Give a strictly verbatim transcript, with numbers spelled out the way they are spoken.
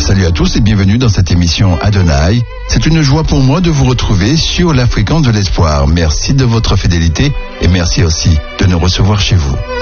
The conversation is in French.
Salut à tous et bienvenue dans cette émission Adonai. C'est une joie pour moi de vous retrouver sur la fréquence de l'espoir. Merci de votre fidélité et merci aussi de nous recevoir chez vous.